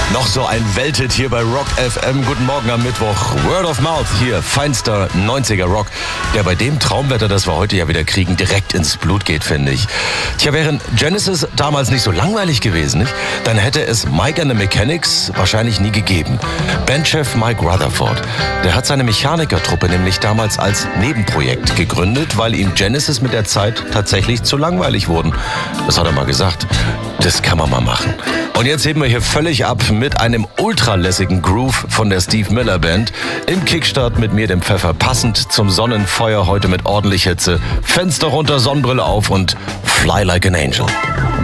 Noch so ein Welthit hier bei Rock FM. Guten Morgen am Mittwoch. Word of Mouth hier, feinster 90er Rock, der bei dem Traumwetter, das wir heute ja wieder kriegen, direkt ins Blut geht, finde ich. Tja, wären Genesis damals nicht so langweilig gewesen, nicht? Dann hätte es Mike and the Mechanics wahrscheinlich nie gegeben. Bandchef Mike Rutherford, der hat seine Mechanikertruppe nämlich damals als Nebenprojekt gegründet, weil ihm Genesis mit der Zeit tatsächlich zu langweilig wurden. Das hat er mal gesagt. Das kann man mal machen. Und jetzt heben wir hier völlig ab mit einem ultralässigen Groove von der Steve Miller Band. Im Kickstart mit mir, dem Pfeffer, passend zum Sonnenfeuer, heute mit ordentlich Hitze. Fenster runter, Sonnenbrille auf und Fly Like an Angel.